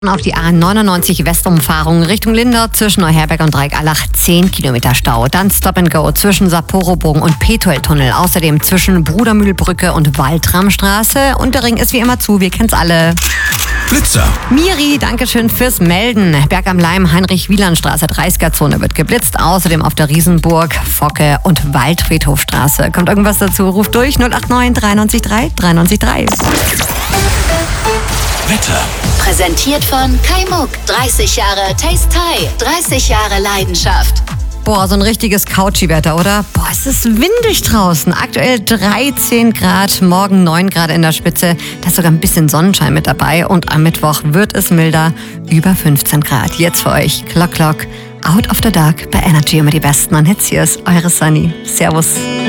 Auf die A99 Westumfahrung Richtung Lindau zwischen Neuherberg und Dreikalach 10 Kilometer Stau. Dann Stop and Go zwischen Sapporo-Bogen und Petuel-Tunnel. Außerdem zwischen Brudermühlbrücke und Waldramstraße. Und der Ring ist wie immer zu, wir kennen's alle. Blitzer. Miri, dankeschön fürs Melden. Berg am Leim, Heinrich-Wieland-Straße, 30er-Zone wird geblitzt. Außerdem auf der Riesenburg, Focke und Waldfriedhofstraße. Kommt irgendwas dazu? Ruft durch 089 93 3 93 3. Wetter. Präsentiert von Kai Muck. 30 Jahre Taste Thai. 30 Jahre Leidenschaft. Boah, so ein richtiges Couchy-Wetter, oder? Boah, es ist windig draußen. Aktuell 13 Grad, morgen 9 Grad in der Spitze. Da ist sogar ein bisschen Sonnenschein mit dabei. Und am Mittwoch wird es milder, über 15 Grad. Jetzt für euch Clock Clock, Out of the Dark bei Energy. Immer die besten Hits. Hier ist eure Sunny. Servus.